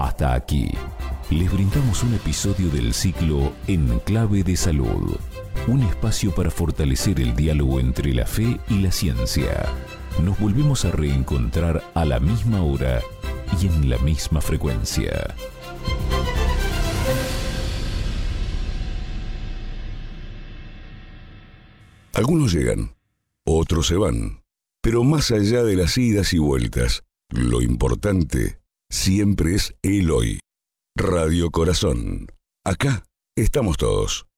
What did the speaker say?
Hasta aquí, les brindamos un episodio del ciclo En Clave de Salud, un espacio para fortalecer el diálogo entre la fe y la ciencia. Nos volvemos a reencontrar a la misma hora y en la misma frecuencia. Algunos llegan, otros se van, pero más allá de las idas y vueltas, lo importante siempre es el hoy. Radio Corazón. Acá estamos todos.